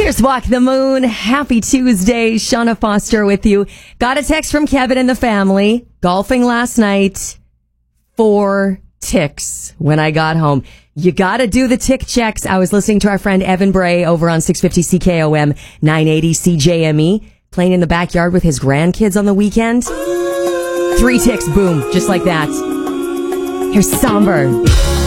Here's Walk the Moon. Happy Tuesday. Shauna Foster with you. Got a text from Kevin and the family. Golfing last night. 4 ticks when I got home. You got to do the tick checks. I was listening to our friend Evan Bray over on 650 CKOM 980 CJME, playing in the backyard with his grandkids on the weekend. 3 ticks, boom, just like that. Here's Somber.